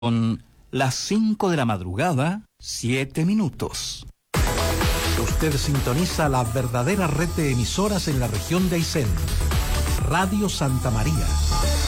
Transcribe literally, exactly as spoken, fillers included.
Son las cinco de la madrugada, siete minutos. Usted sintoniza la verdadera red de emisoras en la región de Aysén. Radio Santa María,